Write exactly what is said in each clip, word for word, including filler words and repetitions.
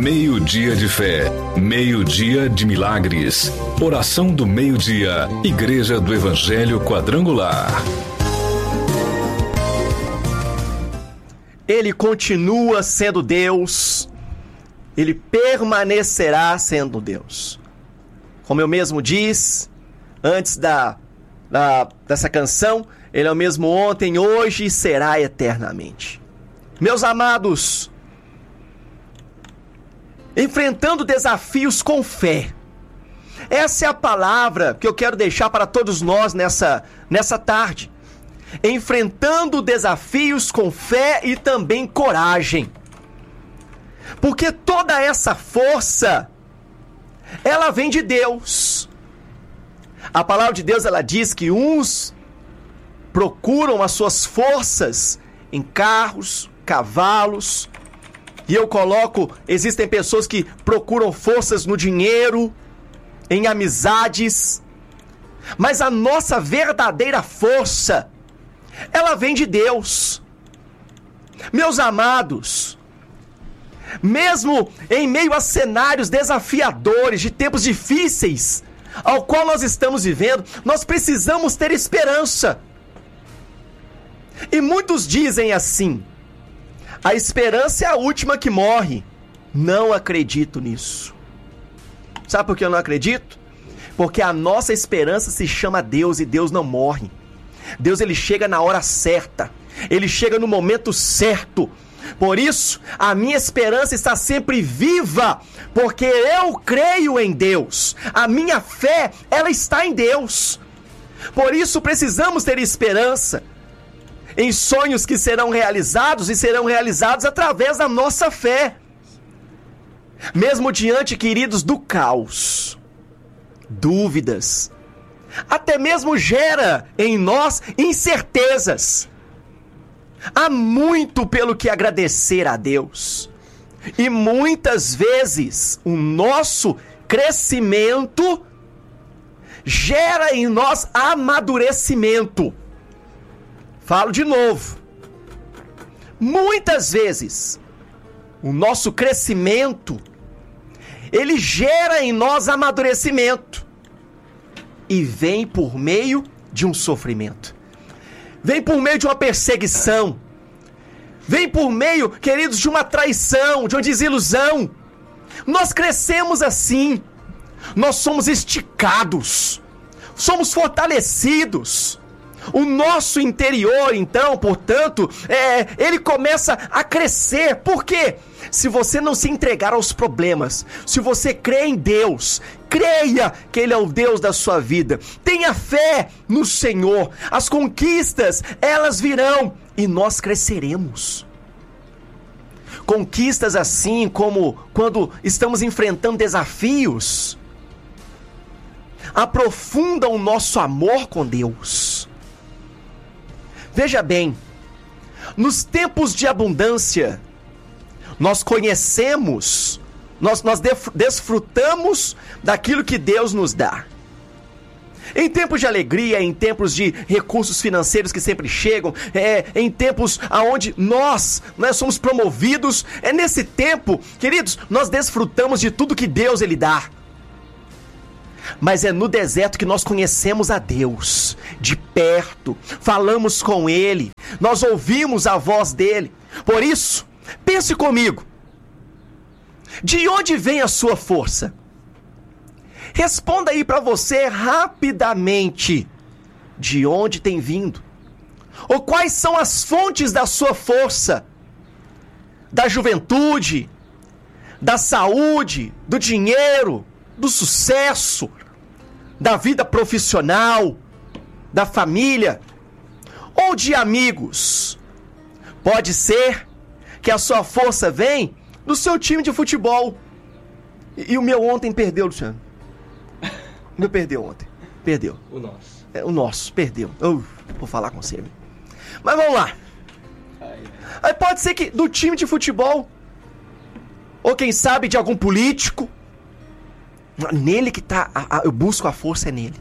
Meio-dia de fé, meio-dia de milagres. Oração do meio-dia, Igreja do Evangelho Quadrangular. Ele continua sendo Deus, Ele permanecerá sendo Deus. Como eu mesmo disse, antes da, da, dessa canção, Ele é o mesmo ontem, hoje e será eternamente. Meus amados, enfrentando desafios com fé. Essa é a palavra que eu quero deixar para todos nós nessa, nessa tarde. Enfrentando desafios com fé e também coragem. Porque toda essa força, ela vem de Deus. A palavra de Deus, ela diz que uns procuram as suas forças em carros, cavalos. E eu coloco, existem pessoas que procuram forças no dinheiro, em amizades. Mas a nossa verdadeira força, ela vem de Deus. Meus amados, mesmo em meio a cenários desafiadores, de tempos difíceis, ao qual nós estamos vivendo, nós precisamos ter esperança. E muitos dizem assim: a esperança é a última que morre. Não acredito nisso. Sabe por que eu não acredito? Porque a nossa esperança se chama Deus e Deus não morre. Deus, ele chega na hora certa. Ele chega no momento certo. Por isso, a minha esperança está sempre viva, porque eu creio em Deus. A minha fé, ela está em Deus. Por isso, precisamos ter esperança em sonhos que serão realizados e serão realizados através da nossa fé. Mesmo diante, queridos, do caos, dúvidas, até mesmo gera em nós incertezas. Há muito pelo que agradecer a Deus. E muitas vezes o nosso crescimento gera em nós amadurecimento. Falo de novo. Muitas vezes o nosso crescimento, ele gera em nós amadurecimento. E vem por meio de um sofrimento. Vem por meio de uma perseguição. Vem por meio, queridos, de uma traição, de uma desilusão. Nós crescemos assim. Nós somos esticados. Somos fortalecidos. O nosso interior, então, portanto, é, ele começa a crescer. Por quê? Se você não se entregar aos problemas, se você crê em Deus, creia que Ele é o Deus da sua vida. Tenha fé no Senhor. As conquistas, elas virão e nós cresceremos. Conquistas assim como quando estamos enfrentando desafios, aprofundam o nosso amor com Deus. Veja bem, nos tempos de abundância, nós conhecemos, nós, nós desfrutamos daquilo que Deus nos dá. Em tempos de alegria, em tempos de recursos financeiros que sempre chegam, é, em tempos onde nós, nós somos promovidos, é nesse tempo, queridos, nós desfrutamos de tudo que Deus ele dá. Mas é no deserto que nós conhecemos a Deus, de perto, falamos com Ele, nós ouvimos a voz dEle. Por isso, pense comigo, de onde vem a sua força? Responda aí para você rapidamente, de onde tem vindo? Ou quais são as fontes da sua força? Da juventude, da saúde, do dinheiro, do sucesso, da vida profissional, da família ou de amigos. Pode ser que a sua força vem do seu time de futebol. E, e o meu ontem perdeu, Luciano. O meu perdeu ontem. Perdeu. O nosso. É, o nosso, perdeu. Eu vou falar com você. Mas vamos lá. Aí pode ser que do time de futebol, ou quem sabe de algum político. Nele que tá, a, a, eu busco a força, é nele.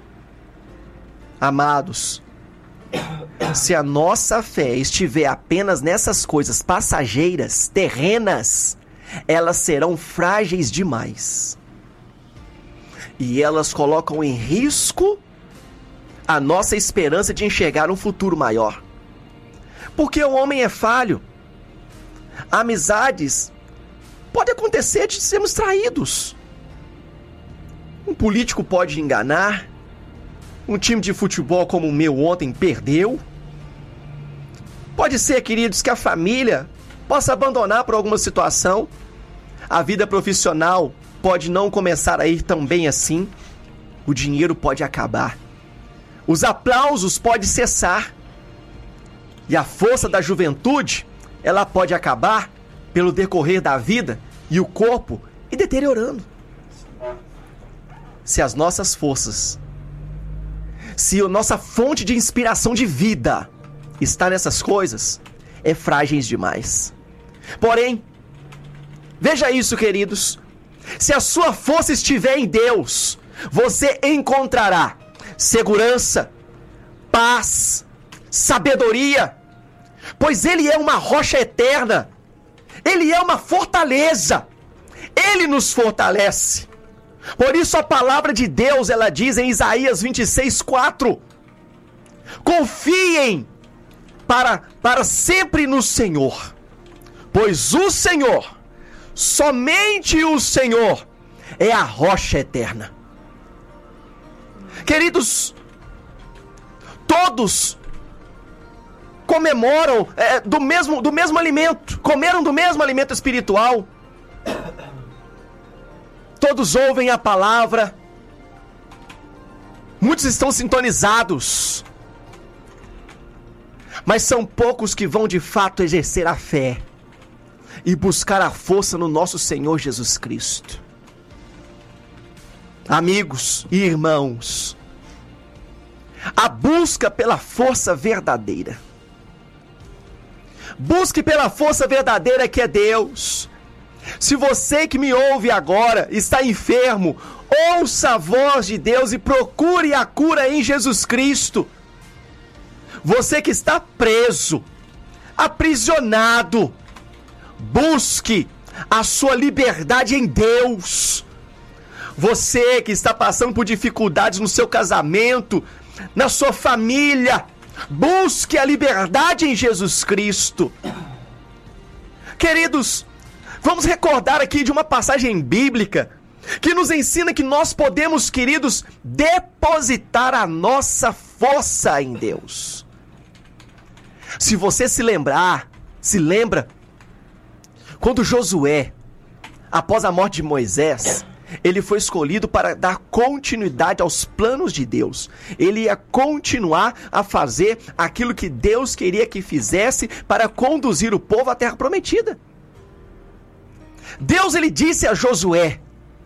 Amados, se a nossa fé estiver apenas nessas coisas passageiras, terrenas, elas serão frágeis demais. E elas colocam em risco a nossa esperança de enxergar um futuro maior. Porque o homem é falho. Amizades pode acontecer de sermos traídos. Um político pode enganar. Um time de futebol como o meu ontem perdeu. Pode ser, queridos, que a família possa abandonar por alguma situação. A vida profissional pode não começar a ir tão bem assim. O dinheiro pode acabar. Os aplausos podem cessar. E a força da juventude, ela pode acabar pelo decorrer da vida e o corpo ir deteriorando. Se as nossas forças, se a nossa fonte de inspiração de vida está nessas coisas, é frágeis demais. Porém, veja isso, queridos. Se a sua força estiver em Deus, você encontrará segurança, paz, sabedoria, pois Ele é uma rocha eterna. Ele é uma fortaleza. Ele nos fortalece. Por isso a palavra de Deus, ela diz em Isaías vinte e seis, quatro: confiem para, para sempre no Senhor, pois o Senhor, somente o Senhor, é a rocha eterna. Queridos, todos comemoram é, do, mesmo, do mesmo alimento, comeram do mesmo alimento espiritual. Todos ouvem a palavra. Muitos estão sintonizados. Mas são poucos que vão de fato exercer a fé e buscar a força no nosso Senhor Jesus Cristo. Amigos e irmãos, a busca pela força verdadeira. Busque pela força verdadeira que é Deus. Se você que me ouve agora está enfermo, ouça a voz de Deus e procure a cura em Jesus Cristo. Você que está preso, aprisionado, busque a sua liberdade em Deus. Você que está passando por dificuldades no seu casamento, na sua família, busque a liberdade em Jesus Cristo. Queridos, vamos recordar aqui de uma passagem bíblica que nos ensina que nós podemos, queridos, depositar a nossa força em Deus. Se você se lembrar, se lembra, quando Josué, após a morte de Moisés, ele foi escolhido para dar continuidade aos planos de Deus. Ele ia continuar a fazer aquilo que Deus queria que fizesse para conduzir o povo à terra prometida. Deus, ele disse a Josué: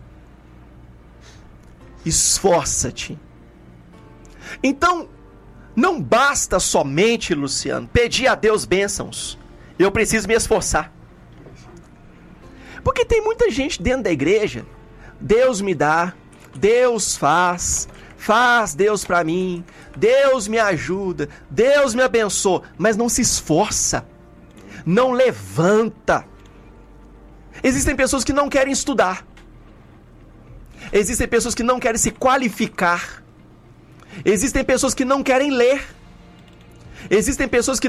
esforça-te. Então, não basta somente, Luciano, pedir a Deus bênçãos. Eu preciso me esforçar. Porque tem muita gente dentro da igreja. Deus me dá, Deus faz, faz Deus pra mim, Deus me ajuda, Deus me abençoa, mas não se esforça, não levanta. Existem pessoas que não querem estudar. Existem pessoas que não querem se qualificar. Existem pessoas que não querem ler. Existem pessoas que